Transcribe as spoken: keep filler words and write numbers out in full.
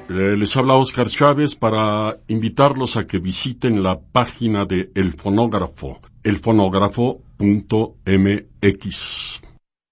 Eh, les habla Óscar Chávez para invitarlos a que visiten la página de El Fonógrafo, elfonógrafo punto m x.